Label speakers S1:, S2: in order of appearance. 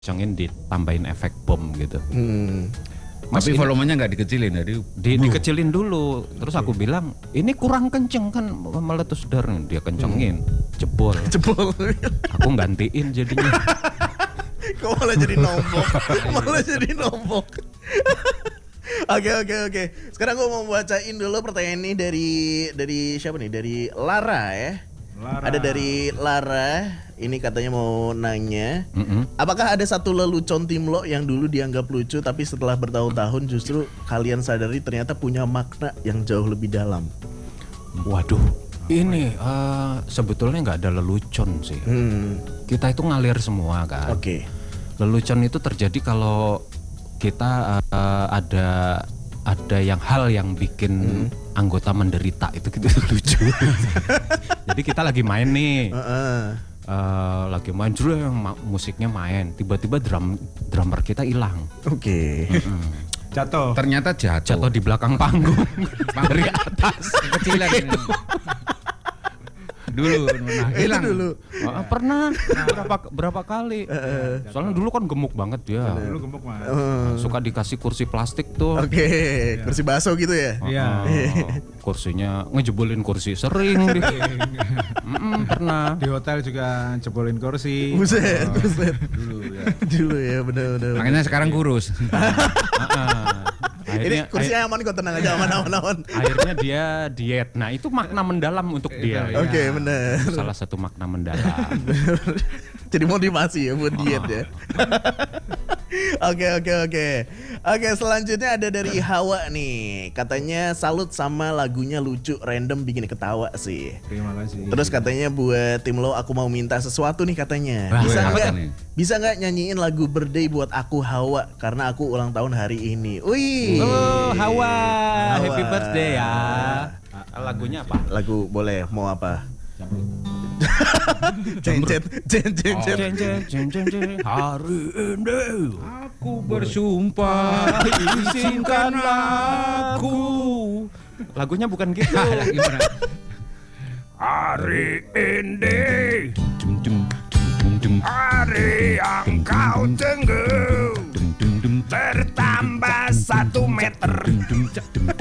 S1: kencengin ditambahin efek bom gitu. Mas,
S2: tapi volumenya nggak dikecilin jadi
S1: dikecilin dulu. Terus aku bilang ini kurang kenceng kan meletus dar. Dia kencengin jebol. Aku gantiin jadinya.
S3: Kok malah jadi nombok. Oke. Sekarang gue mau bacain dulu pertanyaan ini dari siapa nih? Dari Lara ya. Ada dari Lara. Ini katanya mau nanya, apakah ada satu lelucon Timlo yang dulu dianggap lucu tapi setelah bertahun-tahun justru kalian sadari ternyata punya makna yang jauh lebih dalam?
S1: Waduh, ini sebetulnya nggak ada lelucon sih. Kita itu ngalir semua kan.
S3: Oke.
S1: Lelucon itu terjadi kalau kita ada hal yang bikin anggota menderita itu gitu lucu. Jadi kita lagi main nih. Lagi main musiknya main, tiba-tiba drummer kita hilang.
S3: Oke.
S2: Jatuh. Ternyata
S1: jatuh di belakang panggung dari atas.
S2: Kecilan dulu hilang
S3: dulu.
S1: Pernah berapa kali. Soalnya dulu kan gemuk banget dia.
S2: Dulu gemuk mah.
S1: Suka dikasih kursi plastik tuh.
S3: Oke. Kursi baso gitu ya.
S2: Iya.
S3: Kursinya
S1: ngejebolin kursi sering. Pernah.
S4: Di hotel juga jebolin kursi.
S3: Buset. Dulu
S2: Dulu ya.
S3: ya benar.
S2: Makanya sekarang kurus.
S3: Ini kursinya aman kok, tenang aja, aman.
S1: Akhirnya dia diet. Nah itu makna mendalam untuk dia.
S3: Oke, benar.
S1: Salah satu makna mendalam.
S3: Jadi motivasi ya buat diet ya. Oke, selanjutnya ada dari Hawa nih. Katanya salut sama lagunya lucu, random, bikin ketawa sih.
S4: Terima kasih.
S3: Terus katanya buat Timlo aku mau minta sesuatu nih katanya. Bisa nggak nyanyiin lagu Birthday buat aku Hawa karena aku ulang tahun hari ini. Wih.
S1: Oh, Hawa. Happy birthday ya. Lagunya apa?
S3: Lagu boleh, mau apa? Ceng.
S1: Hari ini
S2: Aku bersumpah izinkan aku.
S1: Lagunya bukan gitu.
S5: Hari ini hari yang kau tunggu bertambah 1 meter.